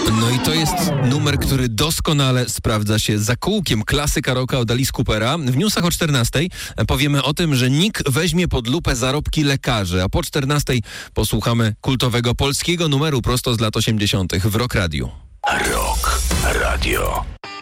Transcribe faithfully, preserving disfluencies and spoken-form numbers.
No i to jest numer, który doskonale sprawdza się za kółkiem. Klasyka rocka od Alice Coopera. W newsach o czternastej powiemy o tym, że N I K weźmie pod lupę zarobki lekarzy, a po czternastej posłuchamy kultowego polskiego numeru prosto z lat osiemdziesiątych w Rock Radio. Rock Radio.